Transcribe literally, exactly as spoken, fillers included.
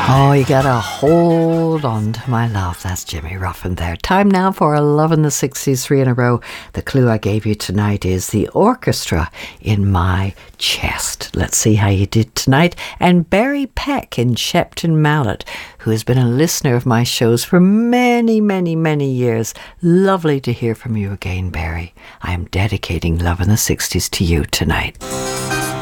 Oh, you gotta hold on to my love. That's Jimmy Ruffin there. Time now for a Love in the sixties, three in a row. The clue I gave you tonight is the orchestra in my chest. Let's see how you did tonight. And Barry Peck in Shepton Mallet, who has been a listener of my shows for many, many, many years. Lovely to hear from you again, Barry. I am dedicating Love in the sixties to you tonight.